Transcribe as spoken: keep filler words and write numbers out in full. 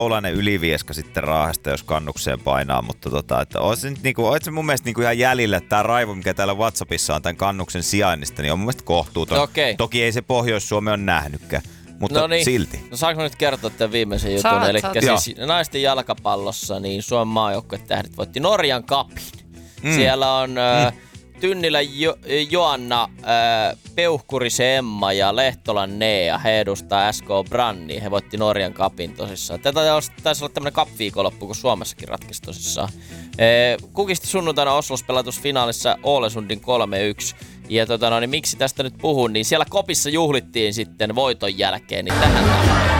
Olainen Ylivieska sitten Raahesta, jos kannukseen painaa, mutta tota, että oot se, nyt niinku, oot se mun mielestä niinku ihan jäljellä, että tää raivo, mikä täällä WhatsAppissa on tämän kannuksen sijainnista, niin on mun mielestä kohtuuton. Okay. Toki ei se Pohjois-Suomi on nähnytkään, mutta no niin. silti. No saanko nyt kertoa tämän viimeisen jutun? Saat, Eli saat. siis naisten jalkapallossa niin Suomen maajoukkuetähdet voitti Norjan cupin. Mm. Siellä on... Mm. Tynnilä jo- Joanna, äh, Peuhkurisen Emma ja Lehtolan Nea, he edustaa S K Brannia. He voitti Norjan cupin tosissaan. Tätä taisi olla tämmönen cup-viikonloppu, kun Suomessakin ratkesi tosissaan. Äh, kukisti sunnuntaina Oslossa pelatussa finaalissa Ålesundin kolme yksi. Ja tota, no, niin miksi tästä nyt puhun, niin siellä kopissa juhlittiin sitten voiton jälkeen. Niin tähän